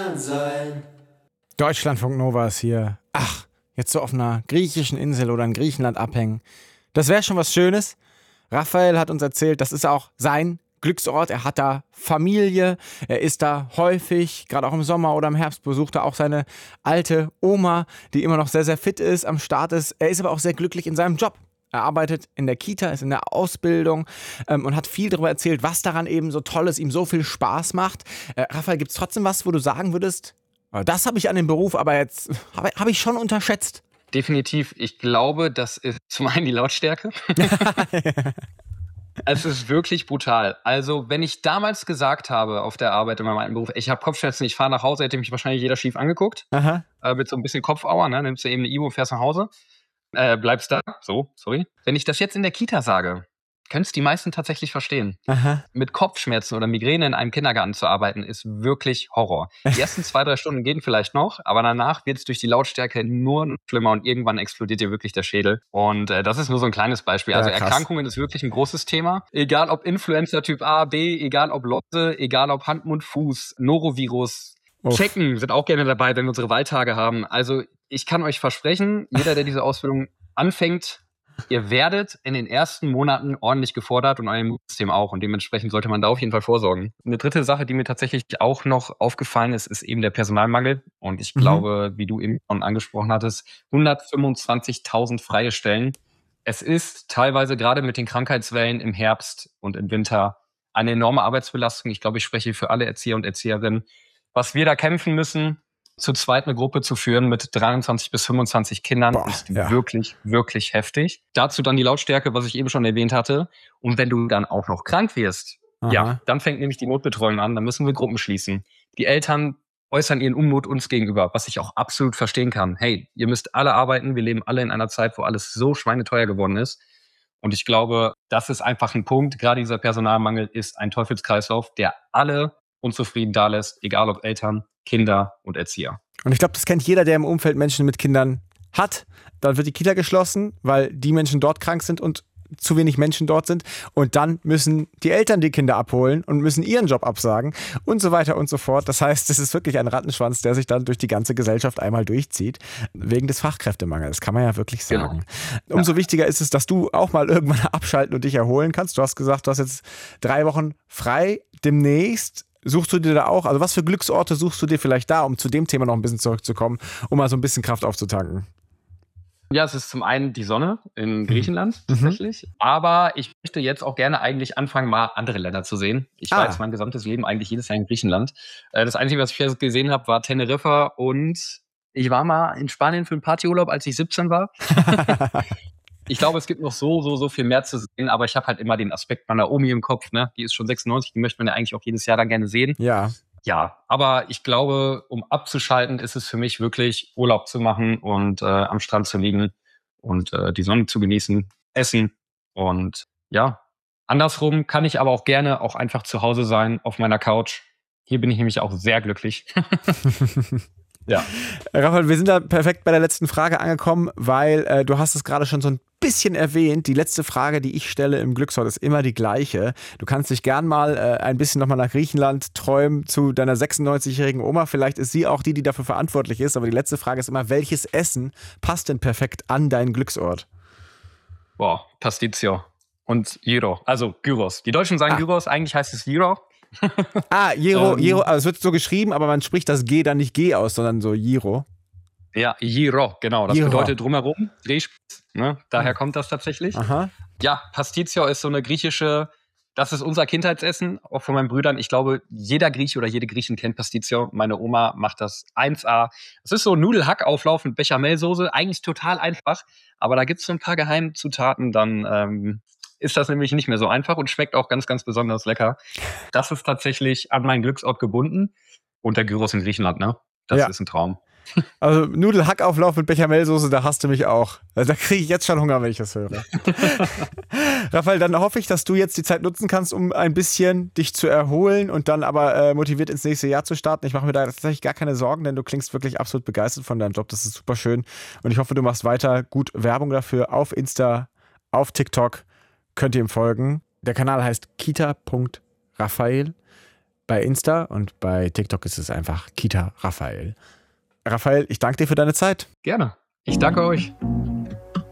Griechenland sein. Deutschlandfunk Nova ist hier. Ach, jetzt so auf einer griechischen Insel oder in Griechenland abhängen. Das wäre schon was Schönes. Raphael hat uns erzählt, das ist auch sein Glücksort. Er hat da Familie, er ist da häufig, gerade auch im Sommer oder im Herbst, besucht er auch seine alte Oma, die immer noch sehr, sehr fit ist, am Start ist. Er ist aber auch sehr glücklich in seinem Job. Er arbeitet in der Kita, ist in der Ausbildung und hat viel darüber erzählt, was daran eben so toll ist, ihm so viel Spaß macht. Raphael, gibt es trotzdem was, wo du sagen würdest, das habe ich an dem Beruf aber jetzt, habe ich schon unterschätzt? Definitiv. Ich glaube, das ist zum einen die Lautstärke. Es ist wirklich brutal. Also, wenn ich damals gesagt habe auf der Arbeit in meinem alten Beruf, ich habe Kopfschmerzen, ich fahre nach Hause, hätte mich wahrscheinlich jeder schief angeguckt. Mit so ein bisschen Kopfauer, ne? Nimmst du eben eine Ibu und fährst nach Hause. Bleibst da. So, sorry. Wenn ich das jetzt in der Kita sage, können es die meisten tatsächlich verstehen. Mit Kopfschmerzen oder Migräne in einem Kindergarten zu arbeiten, ist wirklich Horror. Die ersten 2-3 Stunden gehen vielleicht noch, aber danach wird es durch die Lautstärke nur noch schlimmer und irgendwann explodiert dir wirklich der Schädel. Und das ist nur so ein kleines Beispiel. Also Erkrankungen ist wirklich ein großes Thema. Egal ob Influenza Typ A, B, egal ob Lotte, egal ob Hand, Mund, Fuß, Norovirus. Checken sind auch gerne dabei, wenn wir unsere Wahltage haben. Also ich kann euch versprechen, jeder, der diese Ausbildung anfängt, ihr werdet in den ersten Monaten ordentlich gefordert und euer Immunsystem auch. Und dementsprechend sollte man da auf jeden Fall vorsorgen. Eine dritte Sache, die mir tatsächlich auch noch aufgefallen ist, ist eben der Personalmangel. Und ich glaube, wie du eben schon angesprochen hattest, 125.000 freie Stellen. Es ist teilweise gerade mit den Krankheitswellen im Herbst und im Winter eine enorme Arbeitsbelastung. Ich glaube, ich spreche für alle Erzieher und Erzieherinnen. Was wir da kämpfen müssen, zu zweit eine Gruppe zu führen mit 23 bis 25 Kindern, ist wirklich, wirklich heftig. Dazu dann die Lautstärke, was ich eben schon erwähnt hatte. Und wenn du dann auch noch krank wirst, dann fängt nämlich die Notbetreuung an. Dann müssen wir Gruppen schließen. Die Eltern äußern ihren Unmut uns gegenüber, was ich auch absolut verstehen kann. Hey, ihr müsst alle arbeiten. Wir leben alle in einer Zeit, wo alles so schweineteuer geworden ist. Und ich glaube, das ist einfach ein Punkt. Gerade dieser Personalmangel ist ein Teufelskreislauf, der alle unzufrieden da lässt, egal ob Eltern, Kinder und Erzieher. Und ich glaube, das kennt jeder, der im Umfeld Menschen mit Kindern hat. Dann wird die Kita geschlossen, weil die Menschen dort krank sind und zu wenig Menschen dort sind. Und dann müssen die Eltern die Kinder abholen und müssen ihren Job absagen und so weiter und so fort. Das heißt, es ist wirklich ein Rattenschwanz, der sich dann durch die ganze Gesellschaft einmal durchzieht, wegen des Fachkräftemangels. Kann man ja wirklich sagen. Genau. Umso wichtiger ist es, dass du auch mal irgendwann abschalten und dich erholen kannst. Du hast gesagt, du hast jetzt 3 Wochen frei demnächst. Suchst du dir da auch, also was für Glücksorte suchst du dir vielleicht da, um zu dem Thema noch ein bisschen zurückzukommen, um mal so ein bisschen Kraft aufzutanken? Ja, es ist zum einen die Sonne in Griechenland tatsächlich, aber ich möchte jetzt auch gerne eigentlich anfangen, mal andere Länder zu sehen. Ich war jetzt mein gesamtes Leben eigentlich jedes Jahr in Griechenland. Das Einzige, was ich gesehen habe, war Teneriffa und ich war mal in Spanien für einen Partyurlaub, als ich 17 war. Ich glaube, es gibt noch so viel mehr zu sehen, aber ich habe halt immer den Aspekt meiner Omi im Kopf, ne? Die ist schon 96, die möchte man ja eigentlich auch jedes Jahr dann gerne sehen. Ja, aber ich glaube, um abzuschalten, ist es für mich wirklich Urlaub zu machen und am Strand zu liegen und die Sonne zu genießen, essen und ja, andersrum kann ich aber auch gerne auch einfach zu Hause sein, auf meiner Couch. Hier bin ich nämlich auch sehr glücklich. Ja. Raphael, wir sind da perfekt bei der letzten Frage angekommen, weil du hast es gerade schon so ein bisschen erwähnt. Die letzte Frage, die ich stelle im Glücksort, ist immer die gleiche. Du kannst dich gern mal ein bisschen nochmal nach Griechenland träumen zu deiner 96-jährigen Oma. Vielleicht ist sie auch die dafür verantwortlich ist. Aber die letzte Frage ist immer, welches Essen passt denn perfekt an deinen Glücksort? Boah, Pasticcio und Gyro. Also Gyros. Die Deutschen sagen Gyros, eigentlich heißt es Gyro. Gyro, also es wird so geschrieben, aber man spricht das G dann nicht G aus, sondern so Gyro. Ja, Gyro, genau. Das bedeutet drumherum, Drehspitz. Ne? Daher kommt das tatsächlich. Ja, Pasticcio ist so eine griechische, das ist unser Kindheitsessen, auch von meinen Brüdern. Ich glaube, jeder Grieche oder jede Griechin kennt Pasticcio. Meine Oma macht das 1A. Es ist so ein Nudelhackauflauf mit Bechamelsoße, eigentlich total einfach, aber da gibt es so ein paar Geheimzutaten, dann ist das nämlich nicht mehr so einfach und schmeckt auch ganz, ganz besonders lecker. Das ist tatsächlich an meinen Glücksort gebunden. Und der Gyros in Griechenland, ne? Das ist ein Traum. Also Nudelhackauflauf mit Bechamelsoße, da hast du mich auch. Also da kriege ich jetzt schon Hunger, wenn ich das höre. Raphael, dann hoffe ich, dass du jetzt die Zeit nutzen kannst, um ein bisschen dich zu erholen und dann aber motiviert ins nächste Jahr zu starten. Ich mache mir da tatsächlich gar keine Sorgen, denn du klingst wirklich absolut begeistert von deinem Job. Das ist super schön. Und ich hoffe, du machst weiter gut Werbung dafür auf Insta, auf TikTok. Könnt ihr ihm folgen. Der Kanal heißt kita.raphael. bei Insta und bei TikTok ist es einfach Kita Raphael. Raphael, ich danke dir für deine Zeit. Gerne. Ich danke euch.